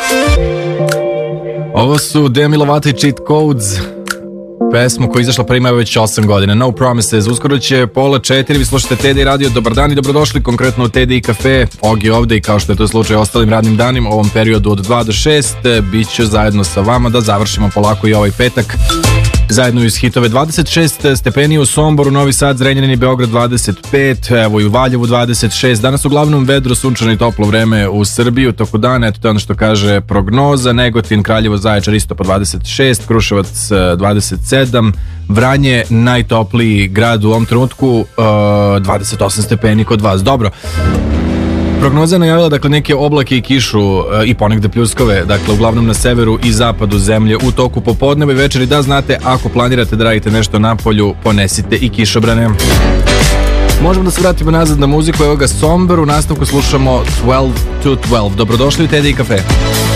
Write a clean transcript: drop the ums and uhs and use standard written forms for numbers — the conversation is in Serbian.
Ovo su Demi Lovato i Cheat Codes, pesmu koja je izašla pre ima već 8 godina. No Promises. Uskoro će pola 4, vi slušate TDI Radio. Dobar dan i dobrodošli konkretno u TDI Cafe. Ogi ovde i kao što je to slučaj ostalim radnim danima u ovom periodu od 2 do 6 bit ću zajedno sa vama da završimo polako i ovaj petak. Zajedno iz hitove 26 stepeni u Somboru, Novi Sad, Zrenjanin i Beograd 25, evo i u Valjevu 26. Danas uglavnom vedro, sunčano i toplo vreme u Srbiji u toku dana, eto to je ono što kaže prognoza. Negotin, Kraljevo, Zaječar isto po 26, Kruševac 27, Vranje najtopliji grad u ovom trenutku, 28 stepeni kod vas. Dobro. Prognoza je najavila dakle neke oblake i kišu i ponegde pljuskove, dakle uglavnom na severu i zapadu zemlje u toku popodneva i večeri. Da znate, ako planirate da radite nešto na polju, ponesite i kišobrane. Možemo da se vratimo nazad na muziku, evo ga Somber, u nastavku slušamo 12 to 12. Dobrodošli u TDI Cafe.